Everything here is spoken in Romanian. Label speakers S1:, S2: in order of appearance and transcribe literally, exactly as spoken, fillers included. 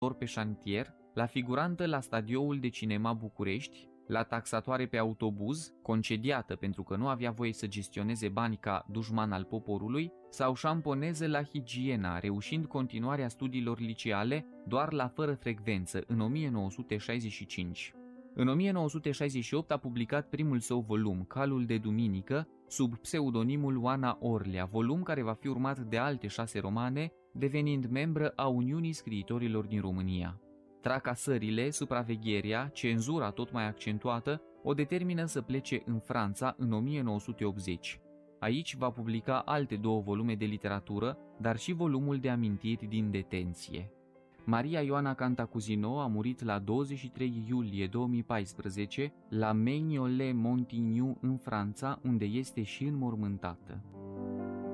S1: pe șantier, la figurantă la Studioul de Cinema București, la taxatoare pe autobuz, concediată pentru că nu avea voie să gestioneze bani ca dușman al poporului, sau șamponeză la Higiena, reușind continuarea studiilor liceale doar la fără frecvență în o mie nouă sute șaizeci și cinci. În o mie nouă sute șaizeci și opt a publicat primul său volum, Calul de Duminică, sub pseudonimul Oana Orlea, volum care va fi urmat de alte șase romane, devenind membră a Uniunii Scriitorilor din România. Tracasările, supravegherea, cenzura tot mai accentuată, o determină să plece în Franța în o mie nouă sute optzeci. Aici va publica alte două volume de literatură, dar și volumul de amintiri din detenție. Maria Ioana Cantacuzino a murit la douăzeci și trei iulie două mii paisprezece la Maignolet-Montigny în Franța, unde este și înmormântată.